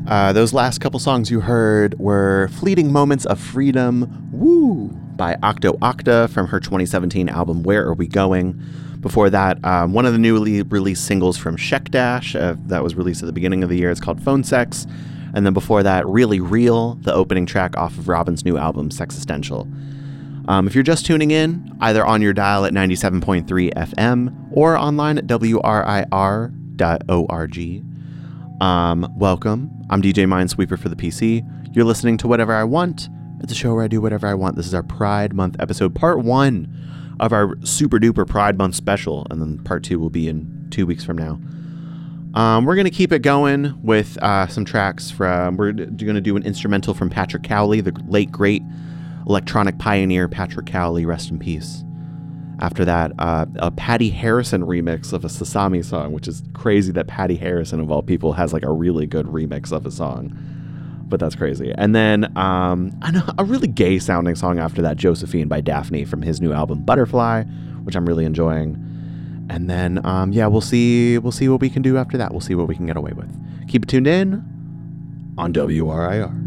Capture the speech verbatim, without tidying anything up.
Uh, those last couple songs you heard were Fleeting Moments of Freedom, Woo, by Octo Octa from her twenty seventeen album Where Are We Going? Before that, um, one of the newly released singles from Shekdash uh, that was released at the beginning of the year. It's called Phone Sex. And then before that, Really Real, the opening track off of Robin's new album, Sexistential. Um, if you're just tuning in, either on your dial at ninety-seven point three F M or online at W R I R dot org, um, welcome. I'm D J Minesweeper for the P C. You're listening to Whatever I Want. It's a show where I do whatever I want. This is our Pride Month episode, part one of our super duper Pride Month special, and then part two will be in two weeks from now. Um, we're going to keep it going with uh, some tracks from, we're going to do an instrumental from Patrick Cowley, the late great electronic pioneer Patrick Cowley, rest in peace. After that, uh, a Patty Harrison remix of a Sasami song, which is crazy that Patty Harrison, of all people, has like a really good remix of a song. But that's crazy. And then um, I know a really gay sounding song after that, Josephine by Daphne from his new album Butterfly, which I'm really enjoying. And then um, yeah, we'll see we'll see what we can do after that. We'll see what we can get away with. Keep it tuned in on W R I R.